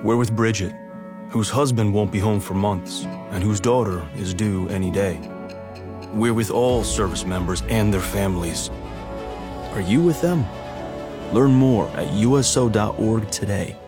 We're with Bridget, whose husband won't be home for months, and whose daughter is due any day. We're with all service members and their families. Are you with them? Learn more at USO.org today.